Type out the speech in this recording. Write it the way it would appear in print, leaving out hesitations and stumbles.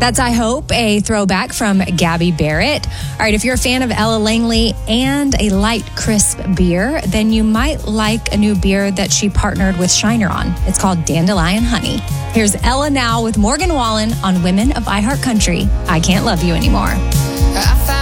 That's I Hope, a throwback from Gabby Barrett. All right, if you're a fan of Ella Langley and a light, crisp beer, then you might like a new beer that she partnered with Shiner on. It's called Dandelion Honey. Here's Ella now with Morgan Wallen on Women of iHeart Country. I Can't Love You Anymore.